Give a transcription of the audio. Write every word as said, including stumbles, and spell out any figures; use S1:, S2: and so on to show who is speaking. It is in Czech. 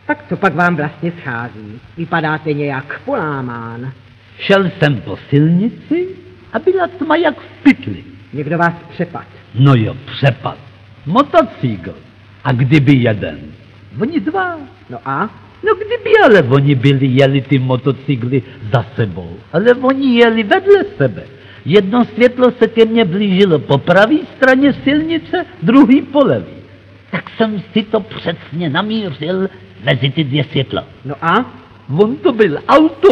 S1: Tak co pak vám vlastně schází? Vypadáte nějak polámán.
S2: Šel jsem po silnici a byla tma jak v pytli.
S1: Někdo vás přepad.
S2: No jo, přepad. Motocykl. A kdyby jeden? Oni dva.
S1: No a?
S2: No kdyby ale oni byli, jeli ty motocykly za sebou. Ale oni jeli vedle sebe. Jedno světlo se ke mně blížilo po pravé straně silnice, druhý po levý. Tak jsem si to přesně namířil mezi ty dvě světla.
S1: No a?
S2: On to byl auto